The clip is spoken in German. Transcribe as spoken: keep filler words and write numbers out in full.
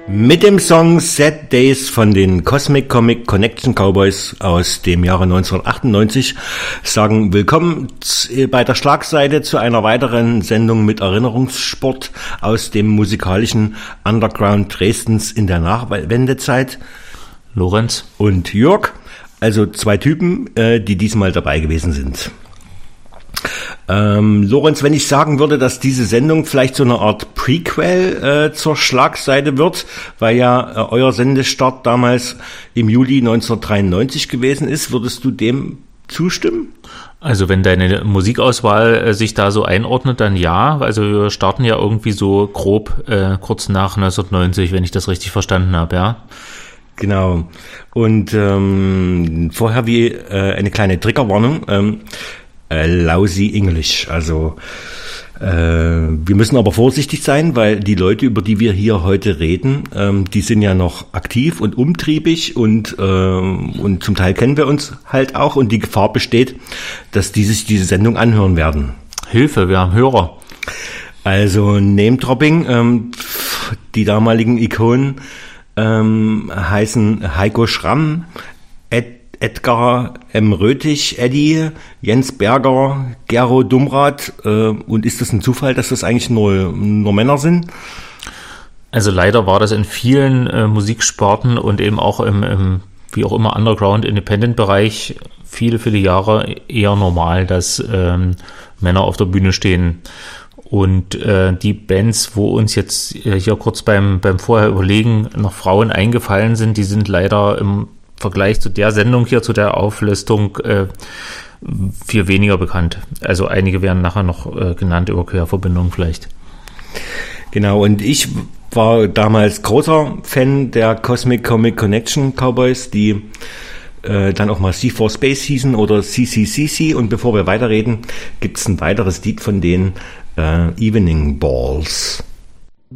Mit dem Song Sad Days von den Cosmic Comic Connection Cowboys aus dem Jahre neunzehnhundertachtundneunzig sagen Willkommen bei der Schlagseite zu einer weiteren Sendung mit Erinnerungssport aus dem musikalischen Underground Dresdens in der Nachwendezeit. Lorenz und Jörg, also zwei Typen, die diesmal dabei gewesen sind. Ähm, Lorenz, wenn ich sagen würde, dass diese Sendung vielleicht so eine Art Prequel äh, zur Schlagseite wird, weil ja äh, euer Sendestart damals im Juli neunzehnhundertdreiundneunzig gewesen ist, würdest du dem zustimmen? Also wenn deine Musikauswahl äh, sich da so einordnet, dann ja. Also wir starten ja irgendwie so grob äh, kurz nach neunzehnhundertneunzig, wenn ich das richtig verstanden habe, ja. Genau. Und ähm, vorher wie äh, eine kleine Triggerwarnung. Ähm, Lousy English, also äh, wir müssen aber vorsichtig sein, weil die Leute, über die wir hier heute reden, ähm, die sind ja noch aktiv und umtriebig und ähm, und zum Teil kennen wir uns halt auch und die Gefahr besteht, dass die sich diese Sendung anhören werden. Hilfe, wir haben Hörer. Also Name-Dropping, ähm, die damaligen Ikonen ähm, heißen Heiko Schramm, Ed Edgar M. Röthig, Eddie, Jens Berger, Gero Dumrath. Äh, und ist das ein Zufall, dass das eigentlich nur, nur Männer sind? Also leider war das in vielen äh, Musiksparten und eben auch im, im wie auch immer Underground-Independent-Bereich viele, viele Jahre eher normal, dass ähm, Männer auf der Bühne stehen. Und äh, die Bands, wo uns jetzt äh, hier kurz beim, beim Vorher überlegen noch Frauen eingefallen sind, die sind leider im Vergleich zu der Sendung hier, zu der Auflistung, äh, viel weniger bekannt. Also einige werden nachher noch äh, genannt über Querverbindungen vielleicht. Genau, und ich war damals großer Fan der Cosmic Comic Connection Cowboys, die äh, dann auch mal C vier Space hießen oder C C C C. Und bevor wir weiterreden, gibt es ein weiteres Lied von denen, äh, Evening Balls.